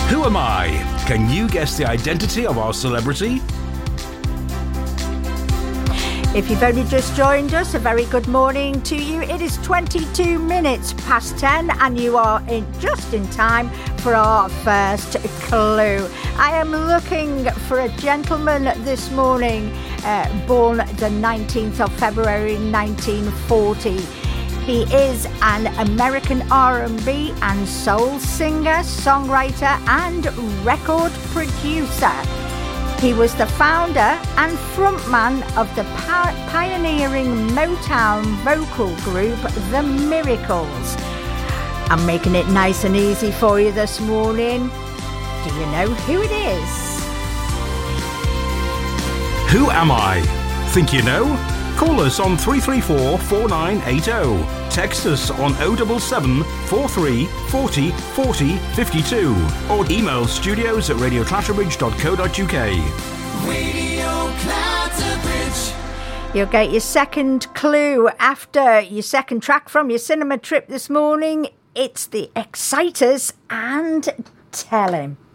Who am I? Can you guess the identity of our celebrity? If you've only just joined us, a very good morning to you. It is 22 minutes past 10 and you are just in time for our first clue. I am looking for a gentleman this morning, born the 19th of February 1940. He is an American R&B and soul singer, songwriter and record producer. He was the founder and frontman of the pioneering Motown vocal group, The Miracles. I'm making it nice and easy for you this morning. Do you know who it is? Who am I? Think you know? Call us on 334 4980. Text us on 077 43 40 40 52 or email studios@radioclatterbridge.co.uk. Radio Clatterbridge. You'll get your second clue after your second track from your cinema trip this morning. It's the Exciters and Tell Him.